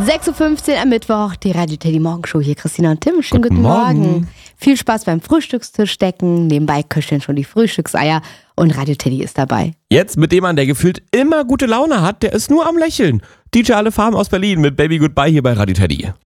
6.15 Uhr am Mittwoch, die Radio Teddy Morgenshow. Hier Christina und Tim. Schönen guten Morgen. Viel Spaß beim Frühstückstisch decken. Nebenbei köcheln schon die Frühstückseier und Radio Teddy ist dabei. Jetzt mit dem Mann, der gefühlt immer gute Laune hat, der ist nur am Lächeln. DJ Alle Farben aus Berlin mit Baby Goodbye hier bei Radio Teddy.